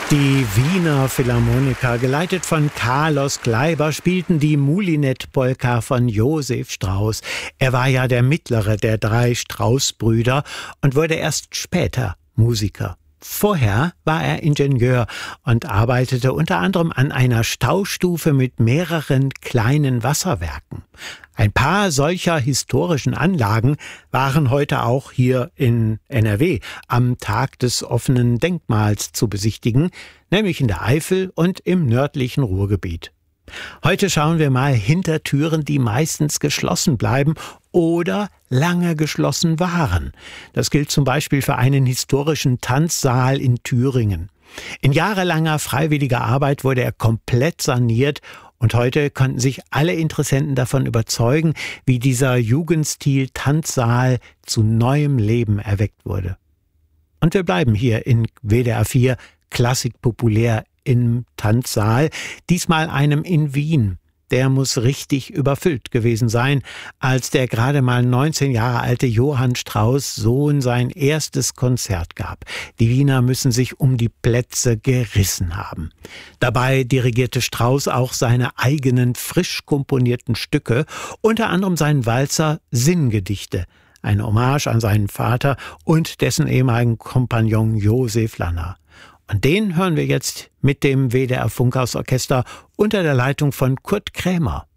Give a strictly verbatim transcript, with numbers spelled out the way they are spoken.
Die Wiener Philharmoniker, geleitet von Carlos Kleiber, spielten die Moulinet-Polka von Josef Strauss. Er war ja der mittlere der drei Strauss-Brüder und wurde erst später Musiker. Vorher war er Ingenieur und arbeitete unter anderem an einer Staustufe mit mehreren kleinen Wasserwerken. Ein paar solcher historischen Anlagen waren heute auch hier in N R W am Tag des offenen Denkmals zu besichtigen, nämlich in der Eifel und im nördlichen Ruhrgebiet. Heute schauen wir mal hinter Türen, die meistens geschlossen bleiben oder lange geschlossen waren. Das gilt zum Beispiel für einen historischen Tanzsaal in Thüringen. In jahrelanger freiwilliger Arbeit wurde er komplett saniert und heute konnten sich alle Interessenten davon überzeugen, wie dieser Jugendstil Tanzsaal zu neuem Leben erweckt wurde. Und wir bleiben hier in W D R vier Klassik populär im Tanzsaal, diesmal einem in Wien. Der muss richtig überfüllt gewesen sein, als der gerade mal neunzehn Jahre alte Johann Strauss Sohn sein erstes Konzert gab. Die Wiener müssen sich um die Plätze gerissen haben. Dabei dirigierte Strauss auch seine eigenen frisch komponierten Stücke, unter anderem seinen Walzer Sinngedichte, eine Hommage an seinen Vater und dessen ehemaligen Kompagnon Josef Lanner. Und den hören wir jetzt mit dem W D R Funkhaus Orchester unter der Leitung von Kurt Krämer.